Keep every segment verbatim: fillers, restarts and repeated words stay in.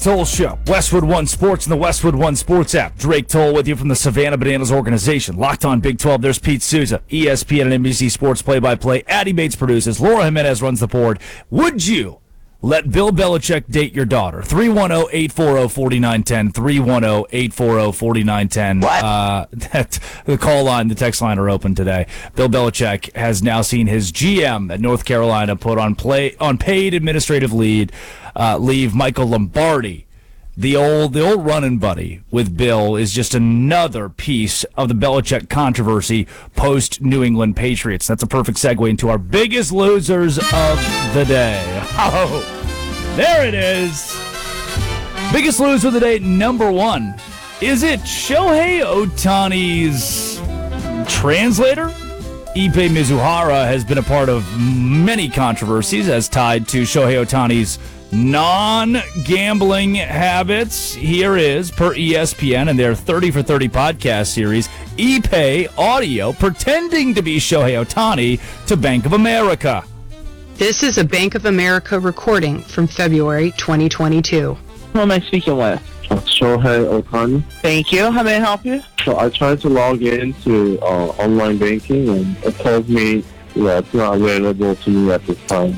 Toll Show, Westwood One Sports and the Westwood One Sports app. Drake Toll with you from the Savannah Bananas organization. Locked on Big twelve, there's Pete Souza, E S P N and N B C Sports play-by-play. Addie Bates produces. Laura Jimenez runs the board. Would you let Bill Belichick date your daughter? three one zero, eight four zero, four nine one zero, three one zero, eight four zero, four nine one zero. What? Uh, that, the call line, the text line are open today. Bill Belichick has now seen his G M at North Carolina put on play on paid administrative leave, uh, leave Michael Lombardi. The old the old running buddy with Bill is just another piece of the Belichick controversy post-New England Patriots. That's a perfect segue into our biggest losers of the day. Oh, there it is. Biggest loser of the day, number one. Is it Shohei Ohtani's translator? Ippei Mizuhara has been a part of many controversies as tied to Shohei Ohtani's non-gambling habits. Here is, per E S P N and their thirty for thirty podcast series, Ippei audio pretending to be Shohei Ohtani to Bank of America. This is a Bank of America recording from February twenty twenty-two. Who am I speaking with? Shohei Ohtani. Thank you. How may I help you? So I tried to log in to uh, online banking, and it tells me that it's not available to me at this time.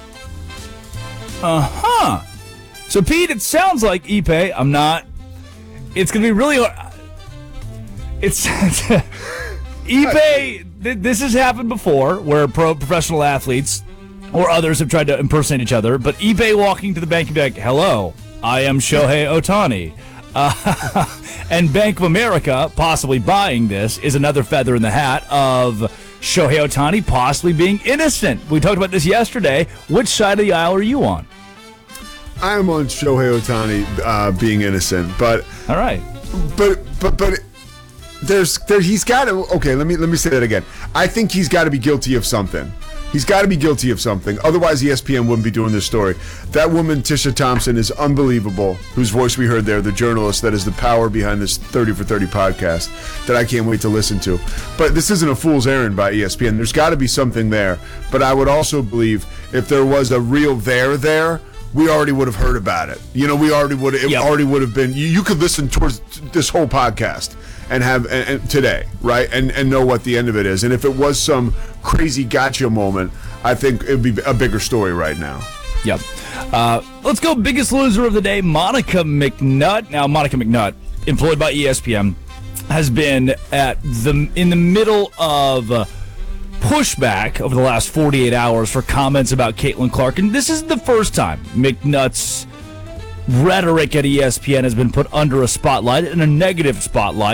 Uh-huh. So, Pete, it sounds like Ippei, I'm not, it's going to be really hard. It's, Ippei, th- this has happened before, where pro professional athletes or others have tried to impersonate each other, but Ippei walking to the bank and be like, hello, I am Shohei Ohtani. Uh, and Bank of America possibly buying this is another feather in the hat of Shohei Ohtani possibly being innocent. We talked about this yesterday. Which side of the aisle are you on? I'm on Shohei Ohtani uh, being innocent, but all right, but but but there's there he's got to okay. Let me let me say that again. I think he's got to be guilty of something. He's got to be guilty of something. Otherwise, E S P N wouldn't be doing this story. That woman, Tisha Thompson, is unbelievable, whose voice we heard there, the journalist that is the power behind this thirty for thirty podcast that I can't wait to listen to. But this isn't a fool's errand by E S P N. There's got to be something there. But I would also believe if there was a real there there, we already would have heard about it. You know, we already would it yep. already would have been, you, you could listen towards this whole podcast and have and, and today, right? And and know what the end of it is. And if it was some crazy gotcha moment, I think it would be a bigger story right now. Yep. Uh, let's go biggest loser of the day, Monica McNutt. Now, Monica McNutt, employed by E S P N, has been at the in the middle of uh, pushback over the last forty-eight hours for comments about Caitlin Clark. And this isn't the first time McNutt's rhetoric at E S P N has been put under a spotlight, and a negative spotlight.